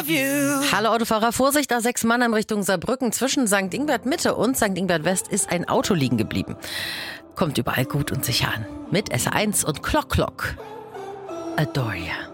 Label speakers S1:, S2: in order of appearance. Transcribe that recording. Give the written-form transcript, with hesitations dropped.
S1: love you.
S2: Hallo Autofahrer, Vorsicht, da 6 Mannheim Richtung Saarbrücken. Zwischen St. Ingbert Mitte und St. Ingbert West ist ein Auto liegen geblieben. Kommt überall gut und sicher an. Mit SR1 und Clock Clock. Adore ya.